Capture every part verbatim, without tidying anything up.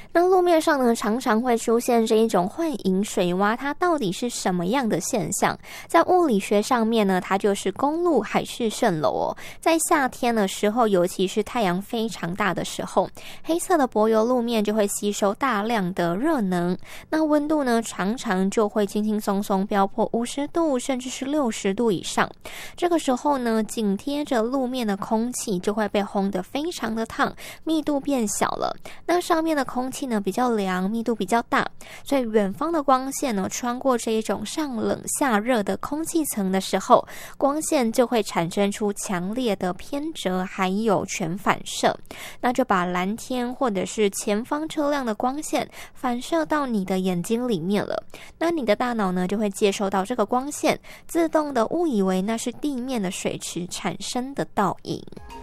那路面上呢，常常会出现这一种幻影水洼，它到底是什么样的现象？在物理学上面呢，它就是公路海市蜃楼哦。在夏天的时候，尤其是太阳非常大的时候，黑色的柏油路面就会吸收大量的热能，那温度呢，常常就会轻轻松松飙破五十度，甚至是六十度以上。这个时候呢，紧贴着路面的空气就会被烘得非常的烫，密度变小了。那上面的空气呢比较凉，密度比较大，所以远方的光线呢穿过这一种上冷下热的空气层的时候，光线就会产生出强烈的偏折，还有全反射，那就把蓝天或者是前方车辆的光线反射到你的眼睛里面了。那你的大脑呢就会接收到这个光线，自动的误以为那是地面的水池产生的倒影。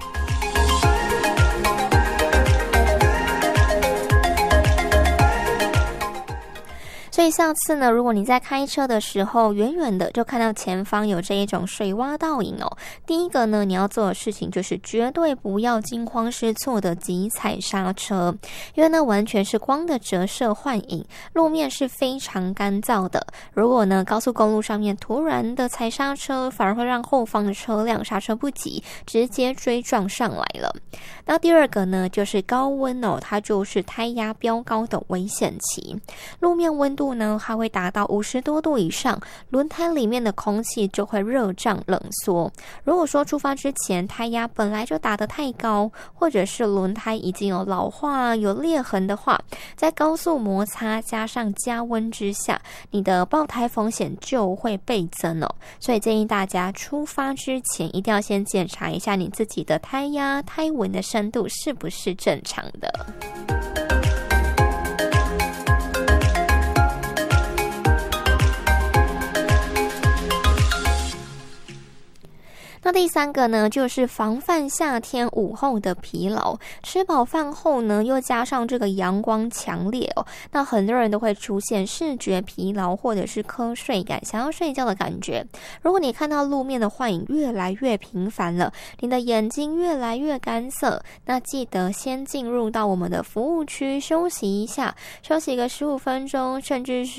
所以下次呢，如果你在开车的时候，远远的就看到前方有这一种水洼倒影哦，第一个呢，你要做的事情就是绝对不要惊慌失措的急踩刹车，因为那完全是光的折射幻影，路面是非常干燥的。如果呢，高速公路上面突然的踩刹车，反而会让后方的车辆刹车不及，直接追撞上来了。那第二个呢，就是高温哦，它就是胎压飙高的危险期，路面温度呢，它会达到五十多度以上，轮胎里面的空气就会热胀冷缩。如果说出发之前胎压本来就打得太高，或者是轮胎已经有老化有裂痕的话，在高速摩擦加上加温之下，你的爆胎风险就会倍增哦。所以建议大家出发之前一定要先检查一下你自己的胎压胎纹的深度是不是正常的。那第三个呢，就是防范夏天午后的疲劳。吃饱饭后呢，又加上这个阳光强烈哦，那很多人都会出现视觉疲劳或者是瞌睡感，想要睡觉的感觉。如果你看到路面的幻影越来越频繁了，你的眼睛越来越干涩，那记得先进入到我们的服务区休息一下，休息个十五分钟，甚至是